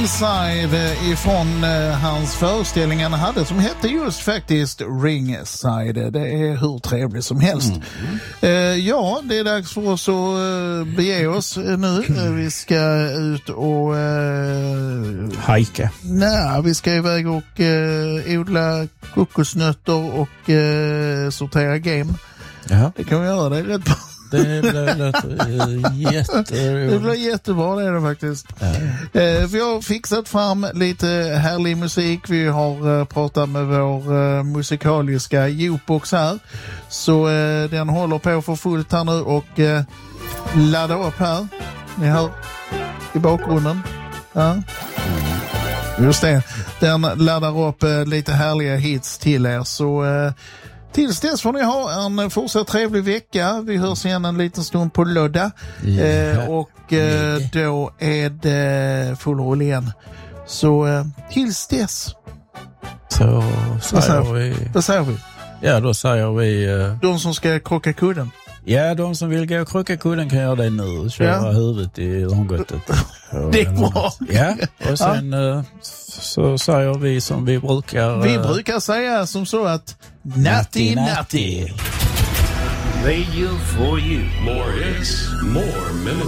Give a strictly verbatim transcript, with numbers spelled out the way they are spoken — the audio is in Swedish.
Ringside ifrån eh, hans föreställning han hade som hette just faktiskt Ringside. Det är hur trevligt som helst. Mm. Eh, ja, det är dags för oss att eh, bege oss nu. Eh, vi ska ut och eh, hajka. Nej, vi ska iväg och eh, odla kokosnötter och eh, sortera game. Ja. Det kan vi göra, det är rätt bra. Det blir jätte... Det blir jättebra, det är det faktiskt. Ja. Eh, vi har fixat fram lite härlig musik. Vi har eh, pratat med vår eh, musikaliska jukebox här. Så eh, den håller på för fullt här nu och eh, laddar upp här. Ni hör i bakgrunden. Ja. Just det. Den laddar upp eh, lite härliga hits till er. Så... Eh, Tills dess får ni ha en fortsatt trevlig vecka. Vi hörs igen en liten stund på lördag. Ja. Eh, och eh, då är det full rull igen. Så eh, tills dess. Så säger vi... Vad säger vi? Ja, då säger vi... Uh... De som ska krocka kudden. Ja, de som vill gå och krocka kudden kan göra det nu. Köra ja. huvudet i långgottet. Det är bra. Ja, och sen ja. Uh, så säger vi som vi brukar... Uh... Vi brukar säga som så att natti natti. Radio for you. More hits, more minutes.